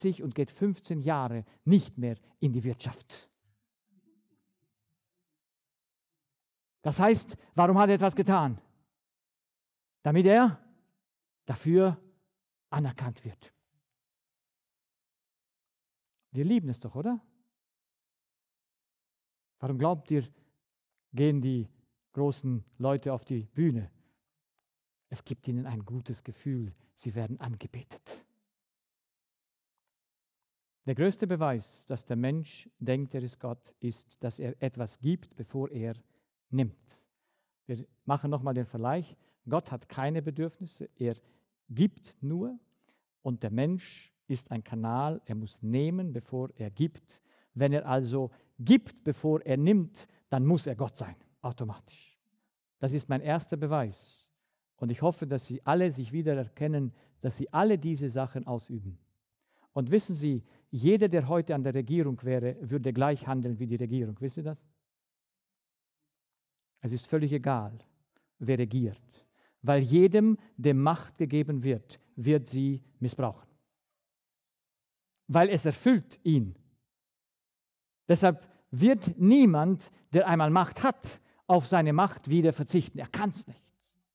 und geht 15 Jahre nicht mehr in die Wirtschaft. Das heißt, warum hat er etwas getan? Damit er dafür anerkannt wird. Wir lieben es doch, oder? Warum glaubt ihr, gehen die großen Leute auf die Bühne? Es gibt ihnen ein gutes Gefühl, sie werden angebetet. Der größte Beweis, dass der Mensch denkt, er ist Gott, ist, dass er etwas gibt, bevor er nimmt. Wir machen nochmal den Vergleich. Gott hat keine Bedürfnisse, er gibt nur und der Mensch ist ein Kanal, er muss nehmen, bevor er gibt. Wenn er also gibt, bevor er nimmt, dann muss er Gott sein, automatisch. Das ist mein erster Beweis. Und ich hoffe, dass Sie alle sich wieder erkennen, dass Sie alle diese Sachen ausüben. Und wissen Sie, jeder, der heute an der Regierung wäre, würde gleich handeln wie die Regierung. Wisst ihr das? Es ist völlig egal, wer regiert. Weil jedem, dem Macht gegeben wird, wird sie missbrauchen. Weil es erfüllt ihn. Deshalb wird niemand, der einmal Macht hat, auf seine Macht wieder verzichten. Er kann es nicht.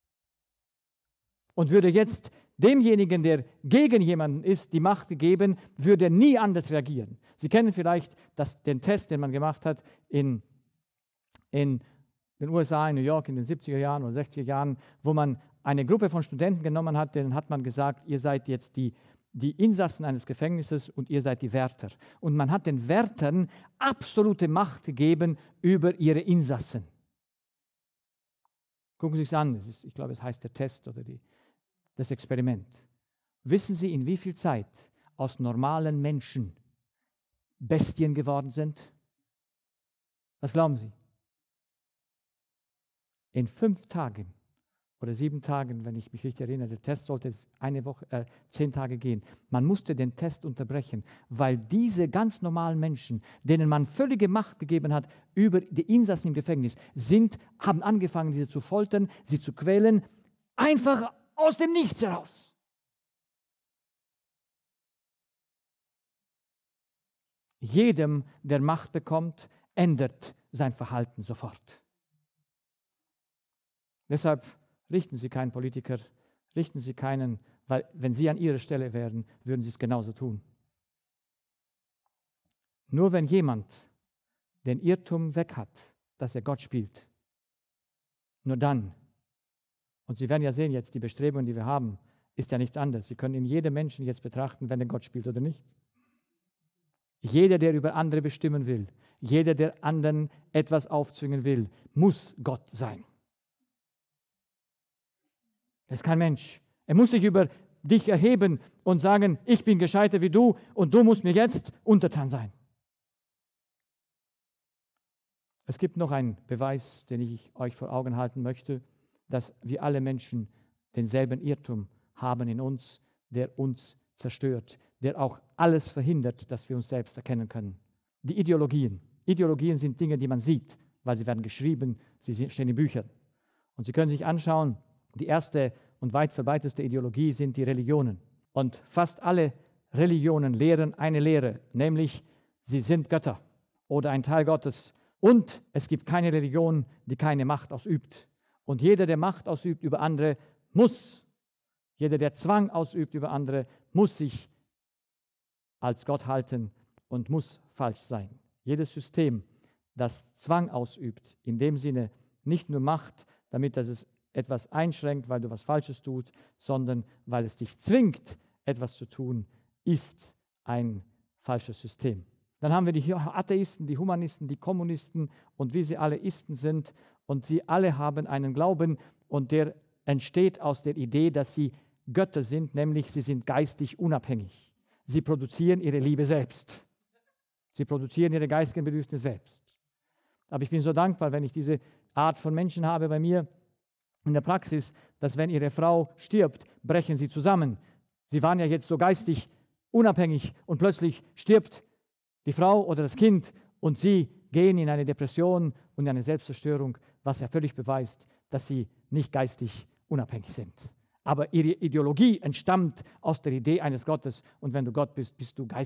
Und würde jetzt demjenigen, der gegen jemanden ist, die Macht gegeben, würde er nie anders reagieren. Sie kennen vielleicht den Test, den man gemacht hat in den USA, in New York in den 70er Jahren oder 60er Jahren, wo man eine Gruppe von Studenten genommen hat, denen hat man gesagt, ihr seid jetzt die Insassen eines Gefängnisses und ihr seid die Wärter. Und man hat den Wärtern absolute Macht gegeben über ihre Insassen. Gucken Sie es an, ich glaube, es heißt der Test oder das Experiment. Wissen Sie, in wie viel Zeit aus normalen Menschen Bestien geworden sind? Was glauben Sie? In 5 Tagen oder 7 Tagen, wenn ich mich richtig erinnere, der Test sollte 10 Tage gehen. Man musste den Test unterbrechen, weil diese ganz normalen Menschen, denen man völlige Macht gegeben hat über die Insassen im Gefängnis, haben angefangen, diese zu foltern, sie zu quälen, einfach aus dem Nichts heraus. Jedem, der Macht bekommt, ändert sein Verhalten sofort. Deshalb richten Sie keinen Politiker, richten Sie keinen, weil wenn Sie an Ihrer Stelle wären, würden Sie es genauso tun. Nur wenn jemand den Irrtum weg hat, dass er Gott spielt, nur dann, und Sie werden ja sehen jetzt, die Bestrebungen, die wir haben, ist ja nichts anderes. Sie können in jedem Menschen jetzt betrachten, wenn er Gott spielt oder nicht. Jeder, der über andere bestimmen will, jeder, der anderen etwas aufzwingen will, muss Gott sein. Er ist kein Mensch. Er muss sich über dich erheben und sagen, ich bin gescheiter wie du und du musst mir jetzt untertan sein. Es gibt noch einen Beweis, den ich euch vor Augen halten möchte, dass wir alle Menschen denselben Irrtum haben in uns, der uns zerstört, der auch alles verhindert, dass wir uns selbst erkennen können. Die Ideologien. Ideologien sind Dinge, die man sieht, weil sie werden geschrieben, sie stehen in Büchern. Und Sie können sich anschauen, die erste und weit verbreiteste Ideologie sind die Religionen. Und fast alle Religionen lehren eine Lehre, nämlich sie sind Götter oder ein Teil Gottes. Und es gibt keine Religion, die keine Macht ausübt. Und jeder, der Macht ausübt über andere, jeder, der Zwang ausübt über andere, muss sich als Gott halten und muss falsch sein. Jedes System, das Zwang ausübt, in dem Sinne nicht nur Macht, damit dass es etwas einschränkt, weil du was Falsches tust, sondern weil es dich zwingt, etwas zu tun, ist ein falsches System. Dann haben wir die Atheisten, die Humanisten, die Kommunisten und wie sie alle Isten sind. Und sie alle haben einen Glauben und der entsteht aus der Idee, dass sie Götter sind, nämlich sie sind geistig unabhängig. Sie produzieren ihre Liebe selbst. Sie produzieren ihre geistigen Bedürfnisse selbst. Aber ich bin so dankbar, wenn ich diese Art von Menschen habe bei mir in der Praxis, dass wenn ihre Frau stirbt, brechen sie zusammen. Sie waren ja jetzt so geistig unabhängig und plötzlich stirbt die Frau oder das Kind und sie gehen in eine Depression und in eine Selbstzerstörung, was ja völlig beweist, dass sie nicht geistig unabhängig sind. aber ihre Ideologie entstammt aus der Idee eines Gottes. Und wenn du Gott bist, bist du